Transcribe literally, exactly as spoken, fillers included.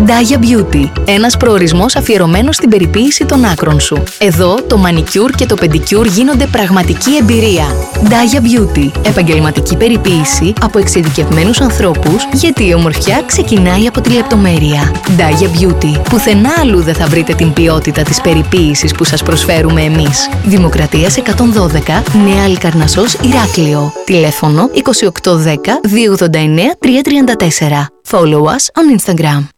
Daya Beauty. Ένας προορισμός αφιερωμένος στην περιποίηση των άκρων σου. Εδώ το μανικιούρ και το πεντικιούρ γίνονται πραγματική εμπειρία. Daya Beauty. Επαγγελματική περιποίηση από εξειδικευμένους ανθρώπους, γιατί η ομορφιά ξεκινάει από τη λεπτομέρεια. Daya Beauty. Πουθενά αλλού δεν θα βρείτε την ποιότητα της περιποίησης που σας προσφέρουμε εμείς. Δημοκρατίας εκατόν δώδεκα, Νέα Αλικαρνασσός, Ηράκλειο. Τηλέφωνο είκοσι οκτώ δέκα, διακόσια ογδόντα εννέα, τριακόσια τριάντα τέσσερα. Follow us on Instagram.